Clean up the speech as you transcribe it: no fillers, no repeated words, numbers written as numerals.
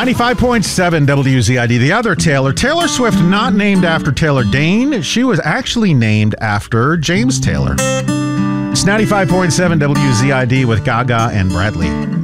95.7 WZID. The other Taylor. Taylor Swift, not named after Taylor Dane. She was actually named after James Taylor. It's 95.7 WZID with Gaga and Bradley.